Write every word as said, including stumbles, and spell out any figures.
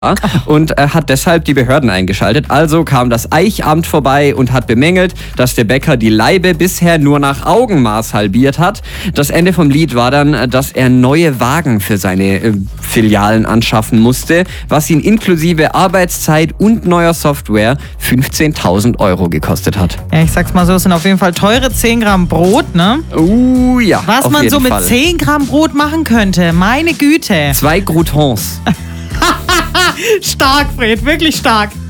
und äh, hat deshalb die Behörden eingeschaltet. Also kam das Eichamt vorbei und hat bemängelt, dass der Bäcker die Laibe bisher nur nach Augenmaß halbiert hat. Das Ende vom Lied war dann, dass er neue Wagen für seine äh, Filialen anschaffen musste, was ihn inklusive Arbeitszeit und neuer Software fünfzehntausend Euro gekostet hat. Ja, ich sag's mal so, es sind auf jeden Fall teure zehn Gramm Brot, ne? Uh, ja, Was auf man jeden so mit Fall. zehn Gramm Brot machen könnte, meine Güte. Zwei Croutons. Stark, Fred, wirklich stark.